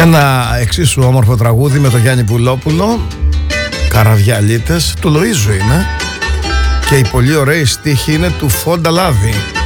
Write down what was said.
Ένα εξίσου όμορφο τραγούδι με τον Γιάννη Πουλόπουλο, Καραβιαλίτες, του Λοΐζου είναι, και η πολύ ωραία στίχη είναι του Φόντα Λάδη.